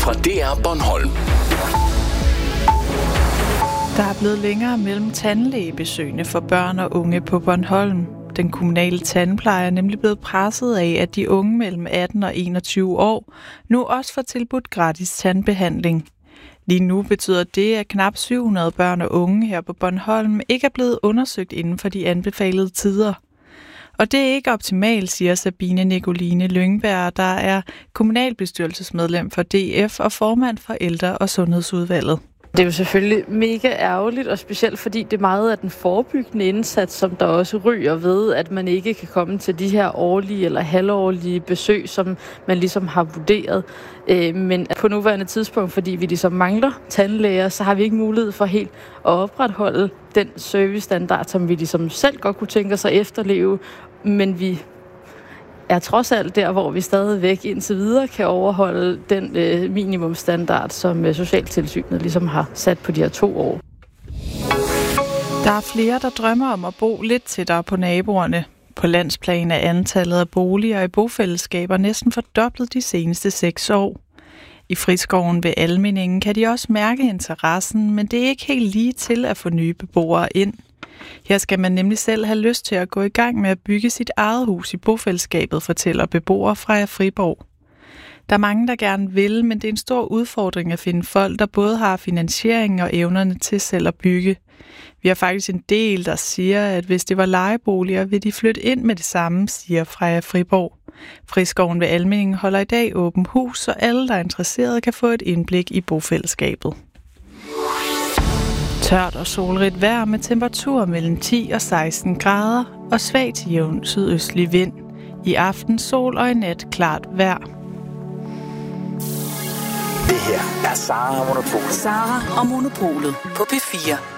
fra DR Bornholm. Der er blevet længere mellem tandlægebesøgene for børn og unge på Bornholm. Den kommunale tandpleje er nemlig blevet presset af, at de unge mellem 18 og 21 år nu også får tilbudt gratis tandbehandling. Lige nu betyder det, at knap 700 børn og unge her på Bornholm ikke er blevet undersøgt inden for de anbefalede tider. Og det er ikke optimalt, siger Sabine Nicoline Lyngberg, der er kommunalbestyrelsesmedlem for DF og formand for Ældre- og Sundhedsudvalget. Det er jo selvfølgelig mega ærgerligt, og specielt fordi det er meget af den forebyggende indsats, som der også ryger ved, at man ikke kan komme til de her årlige eller halvårlige besøg, som man ligesom har vurderet. Men på nuværende tidspunkt, fordi vi ligesom mangler tandlæger, så har vi ikke mulighed for helt at opretholde den servicestandard, som vi ligesom selv godt kunne tænke os at efterleve, men vi er trods alt der, hvor vi stadigvæk indtil videre kan overholde den minimumstandard, som Socialtilsynet ligesom har sat på de her 2 år. Der er flere, der drømmer om at bo lidt tættere på naboerne. På landsplan er antallet af boliger i bofællesskaber næsten fordoblet de seneste 6 år. I Friskoven ved Almindingen kan de også mærke interessen, men det er ikke helt lige til at få nye beboere ind. Her skal man nemlig selv have lyst til at gå i gang med at bygge sit eget hus i bofællesskabet, fortæller beboere fra Friborg. Der er mange, der gerne vil, men det er en stor udfordring at finde folk, der både har finansiering og evnerne til selv at bygge. Vi har faktisk en del, der siger, at hvis det var lejeboliger, vil de flytte ind med det samme, siger Freja Friborg. Friskoven ved Almindingen holder i dag åben hus, så alle, der er interesserede, kan få et indblik i bofællesskabet. Tørt og solrigt vejr med temperaturer mellem 10 og 16 grader og svag til jævn sydøstlig vind. I aften sol og i nat klart vejr. Det her er Sara og Monopolet. Sara og Monopolet på P4.